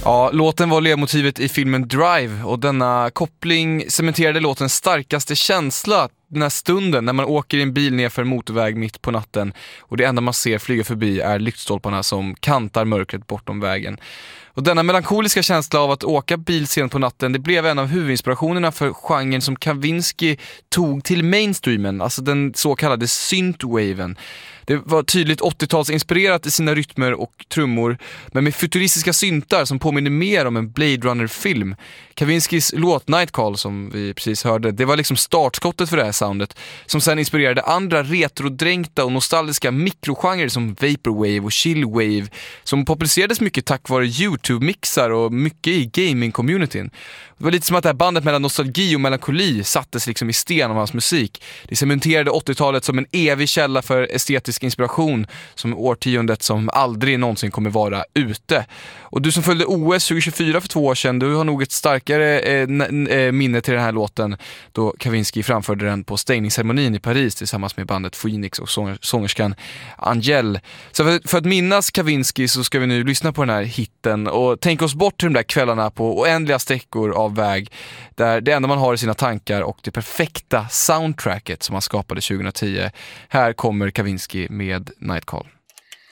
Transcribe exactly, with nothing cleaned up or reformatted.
Ja, låten var ledmotivet i filmen Drive och denna koppling cementerade låtens starkaste känsla den här stunden när man åker i en bil ner för en motorväg mitt på natten och det enda man ser flyga förbi är lyktstolparna som kantar mörkret bortom vägen. Och denna melankoliska känsla av att åka bil sent på natten, det blev en av huvudinspirationerna för genren som Kavinsky tog till mainstreamen, alltså den så kallade synthwaven. Det var tydligt åttio-tals inspirerat i sina rytmer och trummor, men med futuristiska syntar som påminner mer om en Blade Runner-film. Kavinskys låt Night Call, som vi precis hörde, det var liksom startskottet för det här soundet, som sen inspirerade andra retrodränkta och nostalgiska mikrogenrer som Vaporwave och Chillwave, som populariserades mycket tack vare YouTube-mixar och mycket i gaming-communityn. Det var lite som att det här bandet mellan nostalgi och melankoli sattes liksom i sten av hans musik. Det cementerade åttio-talet som en evig källa för estetisk inspiration, som årtiondet som aldrig någonsin kommer vara ute. Och du som följde O S tjugo tjugofyra för två år sedan, du har nog ett starkare eh, n- eh, minne till den här låten då Kavinsky framförde den på stängningsceremonin i Paris tillsammans med bandet Phoenix och sång- sångerskan Angèle. Så för, för att minnas Kavinsky så ska vi nu lyssna på den här hitten och tänka oss bort till de där kvällarna på oändliga sträckor av väg där det enda man har i sina tankar och det perfekta soundtracket som han skapade tjugohundratio. Här kommer Kavinsky med Night Call.